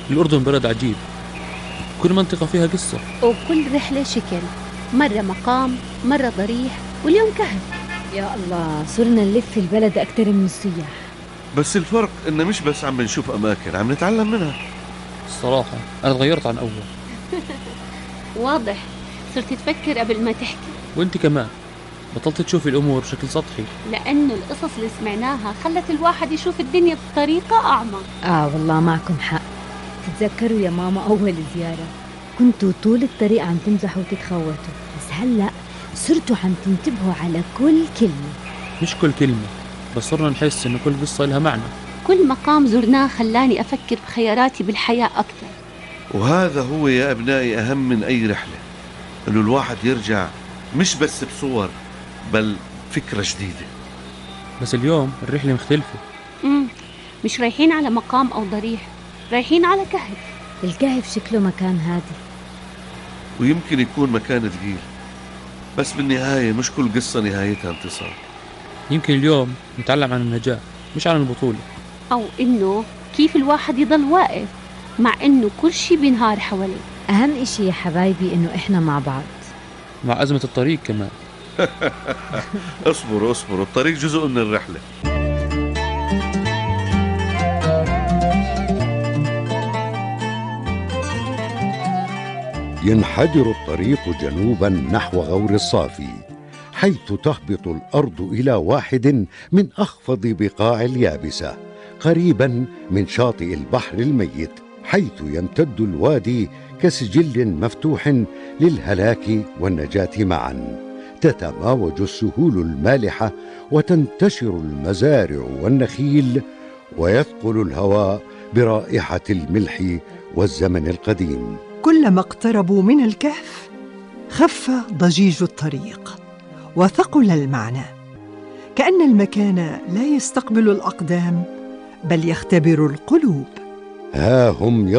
الأردن بلد عجيب، كل منطقة فيها قصة. وكل رحلة شكل، مرة مقام، مرة ضريح، واليوم كهف. يا الله، صرنا نلف البلد أكتر من السياح. بس الفرق إنه مش بس عم نشوف أماكن، عم نتعلم منها. الصراحة أنا تغيرت عن أول. واضح صرت تفكر قبل ما تحكي. وأنت كمان بطلت تشوفي الأمور بشكل سطحي، لأنه القصص اللي سمعناها خلت الواحد يشوف الدنيا بطريقة أعمق. والله معكم حق. تتذكروا يا ماما أول زيارة كنتوا طول الطريق عم تمزحوا وتتخوتوا، بس هلأ صرتوا عم تنتبهوا على كل كلمة. مش كل كلمة، بس صرنا نحس إنه كل قصة لها معنى. كل مقام زرناه خلاني أفكر بخياراتي بالحياة أكثر. وهذا هو يا أبنائي أهم من أي رحلة، إنه الواحد يرجع مش بس بصور، بل فكرة جديدة. بس اليوم الرحلة مختلفة. مش رايحين على مقام أو ضريح، رايحين على كهف. الكهف شكله مكان هادي، ويمكن يكون مكان ثقيل، بس بالنهاية مش كل قصة نهايتها انتصار. يمكن اليوم نتعلم عن النجاة مش عن البطولة، أو إنه كيف الواحد يضل واقف مع إنه كل شي بينهار حواليه. أهم إشي يا حبايبي إنه إحنا مع بعض، مع أزمة الطريق كمان. اصبروا الطريق جزء من الرحلة. ينحدر الطريق جنوبا نحو غور الصافي، حيث تهبط الأرض إلى واحد من أخفض بقاع اليابسة، قريبا من شاطئ البحر الميت، حيث يمتد الوادي كسجل مفتوح للهلاك والنجاة معا. تتماوج السهول المالحة وتنتشر المزارع والنخيل، ويثقل الهواء برائحة الملح والزمن القديم. كلما اقتربوا من الكهف خف ضجيج الطريق وثقل المعنى، كأن المكان لا يستقبل الأقدام بل يختبر القلوب. ها هم